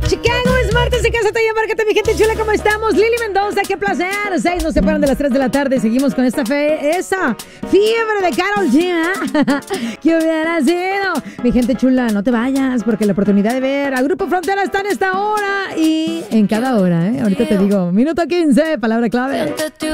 Chicago es martes y Cásate y Embárcate, mi gente chula, ¿cómo estamos? Lili Mendoza, qué placer. 6 nos separan de las 3 de la tarde. Seguimos con esa fiebre de Karol G, ¿eh? ¿Qué hubiera sido? Mi gente chula, no te vayas, porque la oportunidad de ver a Grupo Frontera está en esta hora y en cada hora, ¿eh? Ahorita te digo, minuto 15, palabra clave.